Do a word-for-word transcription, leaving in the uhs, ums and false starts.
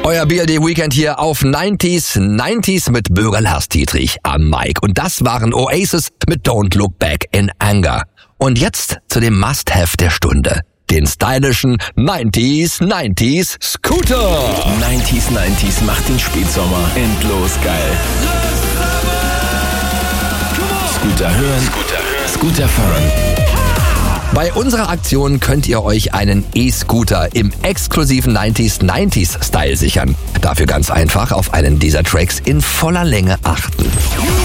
Euer B R D Weekend hier auf neunziger neunziger mit Bürger Lars Dietrich am Mic. Und das waren Oasis mit Don't Look Back in Anger. Und jetzt zu dem Must-Have der Stunde. Den stylischen neunziger neunziger Scooter. neunziger neunziger macht den Spätsommer endlos geil. Scooter hören, Scooter hören, Scooter fahren. Bei unserer Aktion könnt ihr euch einen E-Scooter im exklusiven neunziger neunziger Style sichern. Dafür ganz einfach auf einen dieser Tracks in voller Länge achten.